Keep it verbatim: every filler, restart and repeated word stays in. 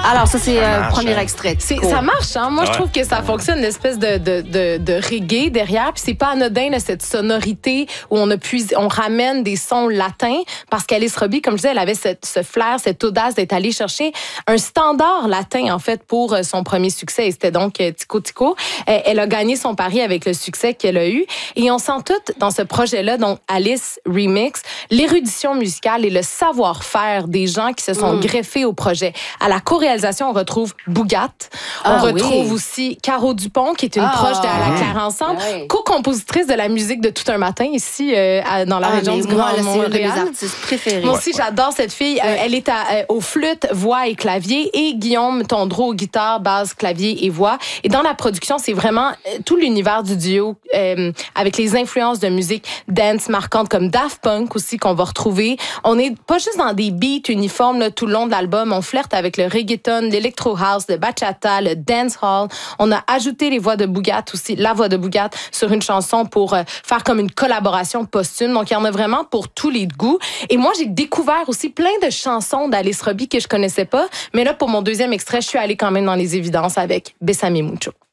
Alors, ça, c'est le euh, premier hein. extrait. C'est, Cool. Ça marche, hein? Moi, Ouais. je trouve que ça fonctionne, une espèce de, de, de, de reggae derrière. Puis c'est pas anodin, là, cette sonorité où on, a puisé, on ramène des sons latins. Parce qu'Alice Robbie, comme je disais, elle avait cette, ce flair, cette audace d'être allée chercher un standard latin, en fait, pour son premier succès. Et c'était donc Tico Tico. Elle a gagné son pari avec le succès qu'elle a eu. Et on sent tout dans ce projet-là, donc Alice Remix, l'érudition musicale et le savoir-faire des gens qui se sont mm. greffés au projet. À la co-réalisation, on retrouve Bougat. Ah, on retrouve oui. aussi Caro Dupont, qui est une ah, proche de À la Claire Ensemble, oui. co-compositrice de la musique de Tout un matin ici, euh, à, dans la ah, région du moi, Grand là, c'est une de mes Montréal. artistes préférés. Moi aussi, ouais. j'adore cette fille. Euh, elle est à, euh, aux flûtes, voix et clavier, et Guillaume Tondreau aux guitares, basse, clavier et voix. Et dans la production, c'est vraiment euh, tout l'univers du duo, euh, avec les influences de musique dance marquantes comme Daft Punk aussi qu'on va retrouver. On n'est pas juste dans des beats uniformes là, tout le long de l'album. On flirte avec le reggaeton, l'électro house, le bachata, le dancehall. On a ajouté les voix de Bougat aussi, la voix de Bougat sur une chanson pour euh, faire comme une collaboration posthume. Donc, il y en a vraiment pour tous les goûts. Et moi, j'ai découvert aussi plein de chansons d'Alice Robbie que je connaissais pas. Mais là, pour mon deuxième extrait, je suis allée quand même dans les évidences avec Bésame Mucho.